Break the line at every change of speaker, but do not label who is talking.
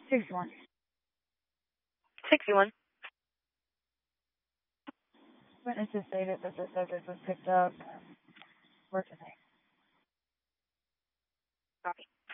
61.
61.
Witnesses stated that the subject was picked up where today.
Copy.